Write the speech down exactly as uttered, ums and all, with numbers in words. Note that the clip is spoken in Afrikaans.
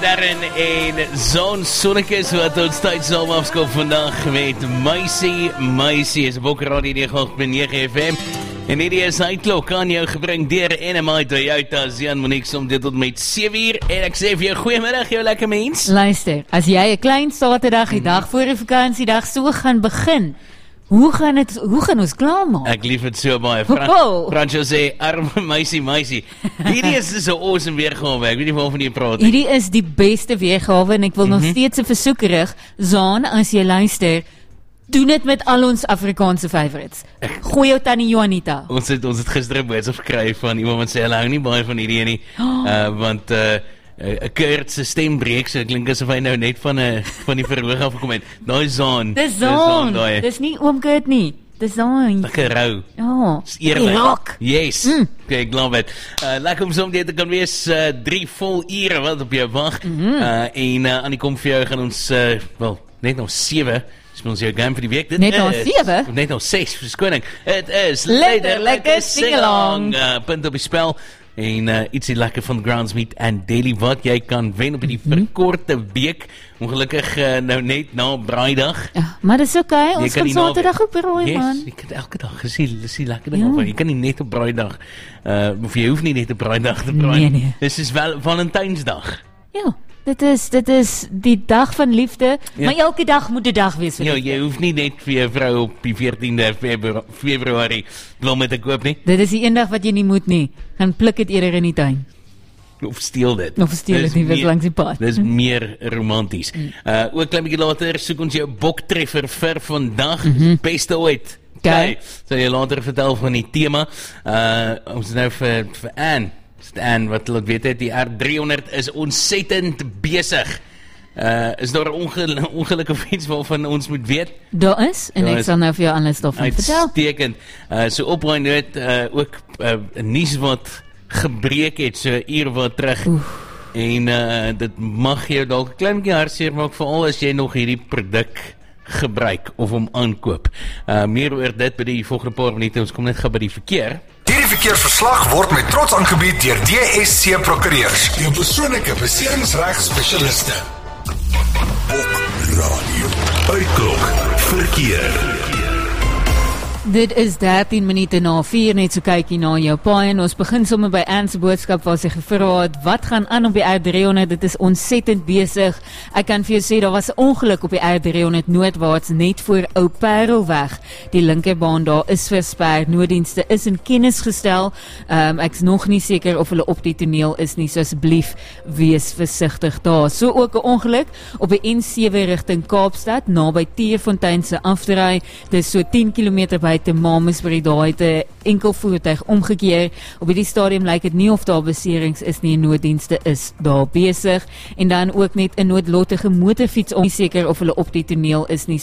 Darren en Zon Sonnekes wat ons tyd saam afskop vandag met Meisie. Meisie is Bokker Radio nege agt punt nege F M. En hierdie is uitklok aan jou gebring deur N M I Toyota, Jan Monique som dit tot met sewe uur. En ek sê vir jou goeiemiddag, jou lekker mens. Luister, as jy 'n klein Saterdag, die dag voor 'n vakansiedag so gaan begin, Hoe gaan het, hoe gaan ons klaarmaak? Ek lief het so baie. Fran Oh. Franco sê, arme meisie, meisie. Hierdie is so awesome weergawe. Ek weet nie waarvan jy praat nie. Hierdie is die beste weergawe en ek wil nog Mhm. steeds 'n versoek rig. Zaan, as jy luister, doen dit met al ons Afrikaanse favorites. Gooi jou tannie Juanita. Ons het, ons het gister 'n boodskap gekry van iemand wat sê, hulle hou nie baie van hierdie nie. Uh, want, uh, 'n Kurt se stem breek, so klink asof hy nou net van 'n van die verhoog af gekom het. Daai Zaan. Dis Zaan. daai. Dis nie oom Kurt nie. Dis Zaan. Lekker rou. Ja. Dis eerlik. Die rock. Yes. Mm. Okay, ek glo dit. Uh, lekker om soms dit te kan wees, uh, drie vol ure wat op jou wag. Mm -hmm. uh, en uh, aan die kom vir jou gaan ons, uh, wel, net nog sewe. Speel ons jou game vir die week. Dit Net nog is- sewe? Net nog ses, verskoning. Het is Lekker, lekker sing-along. Uh, punt op die spel. En uh, ietsie lekker van Groundsmeet en Daily wat jy kan wen op die Mhm. verkorte week. Ongelukkig uh, nou net na Braaidag. Ja, maar dis oké, okay. Jy ons kan gaan nie na- Saterdag ook braai, Yes, man. jy kan elke dag gesien, dis die lekker ding Ja. daarvan. Jy kan nie net op Braaidag, uh, of jy hoef nie net op Braaidag te braai. Nee, nee. Dis is wel Valentynsdag. Ja, dit is, dit is die dag van liefde, Ja. maar elke dag moet 'n dag wees vir Ja, liefde. jy hoef nie net vir jou vrou op die veertiende Febru Februarie blomme te koop nie, Dit is die een dag wat jy nie moet nie. Gaan pluk dit eerder in die tuin. of steel dit. Of steel Dis dit nie, wees meer- langs die pad. Dis meer romanties. Uh, ook klein bietjie later soek ons jou boktreffer vir vandag. Mm -hmm. Beste ooit. Okay. Sal jy later vertel van die tema. Uh, ons nou vir, vir Anne. Anne, wat laat weet het, die R driehonderd is ontsettend besig. Uh, is daar 'n onge ongeluk of iets waarvan ons moet weet? Daar is, en Daar ek is. sal nou vir jou alles daarvan vertel. Uitstekend. Uh, so op my noot, uh, ook uh, nuus wat gebreek het, so 'n uur wat terug. Oef. En uh, dit mag jou dalk 'n klein bietjie hartseer maak, veral as jy nog hierdie produk gebruik of hom aankoop. Uh, meer oor dit by die volgende paar minute. Ons kom net gou by die verkeer. Hierdie verkeersverslag word met trots aangebied deur D S C Prokureurs, jou persoonlike beserings-regspesialiste. Bok Radio. Uitklok verkeer. Dit is dertien minute na vier, net so kykie na jou paai en ons begin sommer by Anne se boodskap waar sy gevra het, wat gaan aan op die R driehonderd, dit is ontsettend besig. Ek kan vir jou sê, daar was 'n ongeluk op die R driehonderd noordwaarts net voor Ou Parelweg. Die linkerbaan daar is versper, nooddienste is in kennis gestel. Um, ek is nog nie seker of hulle op die toneel is nie, so asseblief wees versigtig daar. So ook 'n ongeluk op die N sewe rigting Kaapstad, naby Tierfontein se afdraai, dis so tien kilometer by te Mamasbury, daar het 'n enkel voertuig omgekeer. Op hierdie stadium lyk dit nie of daar beserings is nie, nooddienste is daar besig. En dan ook net 'n noodlottige motorfiets, om nie seker of hulle op die toneel is nie.